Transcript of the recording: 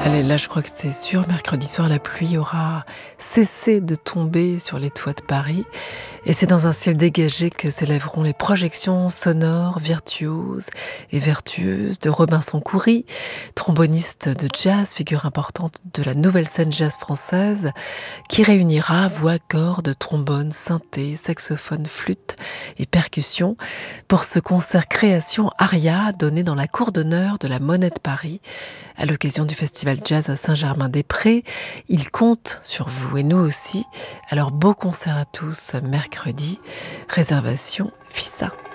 Allez, là, je crois que c'est sûr, mercredi soir, la pluie aura cessé de tomber sur les toits de Paris et c'est dans un ciel dégagé que s'élèveront les projections sonores virtuoses et vertueuses de Robinson Coury, tromboniste de jazz, figure importante de la nouvelle scène jazz française, qui réunira voix, cordes, trombone, synthé, saxophone, flûte et percussion pour ce concert création aria donné dans la cour d'honneur de la Monnaie de Paris à l'occasion du Festival Jazz à Saint-Germain-des-Prés. Il compte sur vous et nous aussi. Alors beau concert à tous mercredi. Réservation Fissa.